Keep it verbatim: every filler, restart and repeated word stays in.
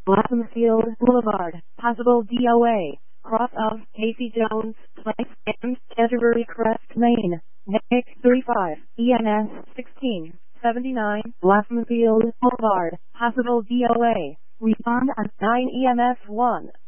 Blackmanfield Boulevard, possible D O A, cross of Casey Jones Place and Canterbury Crest, Maine. Nick thirty-five, E N S sixteen seventy-nine, Blackmanfield Boulevard, possible D O A. Respond on nine E M S one.